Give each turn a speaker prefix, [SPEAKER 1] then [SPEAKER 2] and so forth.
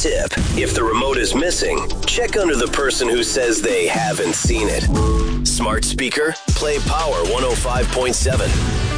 [SPEAKER 1] tip. If the remote is missing, check under the person who says they haven't seen it. Smart speaker, play Power 105.7.